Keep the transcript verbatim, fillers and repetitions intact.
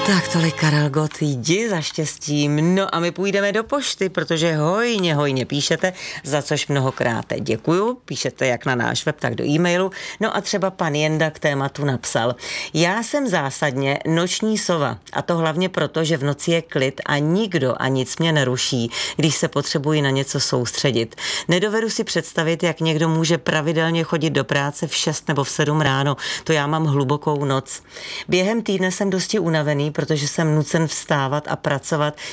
Tak tolik Karel Gott, jdi za štěstím. No a my půjdeme do pošty, protože hojně, hojně píšete, za což mnohokrát děkuju. Píšete jak na náš web, tak do e-mailu. No a třeba pan Jenda k tématu napsal: já jsem zásadně noční sova, a to hlavně proto, že v noci je klid a nikdo a nic mě neruší, když se potřebuji na něco soustředit. Nedovedu si představit, jak někdo může pravidelně chodit do práce v šest nebo v sedm ráno. To já mám hlubokou noc. Během týdne jsem dosti unavený, protože jsem nucen vstávat a pracovat